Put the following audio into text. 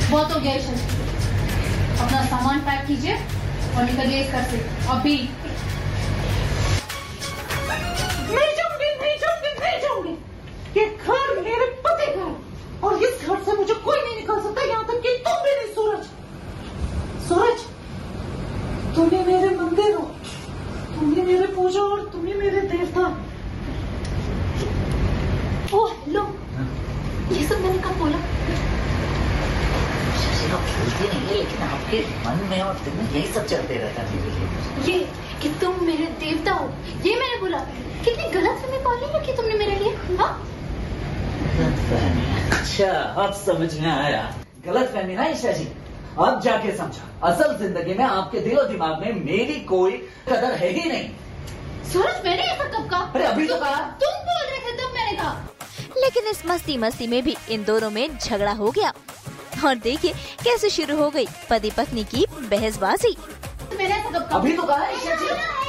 बहुत हो गया ईशा जी, अपना सामान पैक कीजिए और निकलिए इस घर से अभी। नहीं जाऊंगी। ये घर मेरे पति का है और इस घर से मुझे कोई नहीं निकाल सकता, यहाँ तक कि तुम भी नहीं। सूरज, तुम्हें मेरे मंदिर हो, तुम्हें मेरे पूजा और तुम्हें मेरे देवता। ओह हेलो, ये सब मैंने कब बोला? आप बोलती नहीं है, लेकिन आपके मन में और दिल में यही सब चलते रहता है। ये कि तुम मेरे देवता हो, ये मैंने बोला। कितनी गलतफहमी पाली है कि तुमने मेरे लिए। हाँ, अच्छा, अब समझ में आया। गलतफहमी ना ईशा जी, अब जाके समझा। असल जिंदगी में आपके दिलो दिमाग में मेरी कोई कदर है ही नहीं। सूरज, मैंने ऐसा कब कहा? अरे अभी तो कहा। तुम बोल रहे थे तब मैंने कहा। लेकिन इस मस्ती में भी इन दोनों में झगड़ा हो गया और देखिए कैसे शुरू हो गई पति पत्नी की बहसबाजी। मैंने ऐसा कब कहा? अभी तो कहा ईशा जी।